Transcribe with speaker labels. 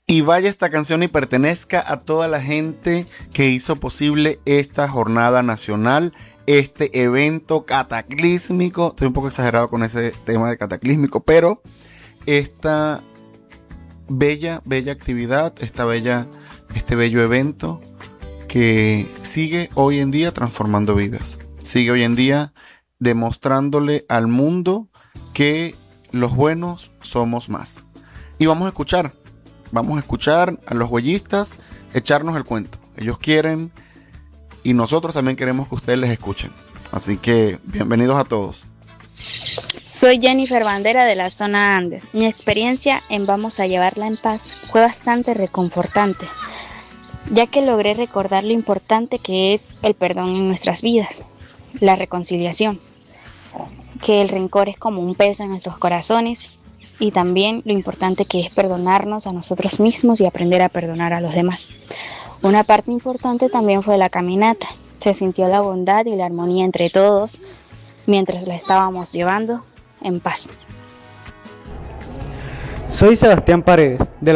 Speaker 1: Y vaya esta canción y pertenezca a toda la gente que hizo posible esta jornada nacional, este evento cataclísmico. Estoy un poco exagerado con ese tema de cataclísmico, pero esta bella actividad, este bello evento que sigue hoy en día transformando vidas. Sigue hoy en día demostrándole al mundo que los buenos somos más. Y vamos a escuchar a los huellistas echarnos el cuento. Ellos quieren y nosotros también queremos que ustedes les escuchen. Así que bienvenidos a todos.
Speaker 2: Soy Jennifer Bandera de la zona Andes. Mi experiencia en Vamos a Llevarla en Paz fue bastante reconfortante, ya que logré recordar lo importante que es el perdón en nuestras vidas, la reconciliación, que el rencor es como un peso en nuestros corazones, y también lo importante que es perdonarnos a nosotros mismos y aprender a perdonar a los demás. Una parte importante también fue la caminata. Se sintió la bondad y la armonía entre todos mientras la estábamos llevando en paz.
Speaker 3: Soy Sebastián Paredes, de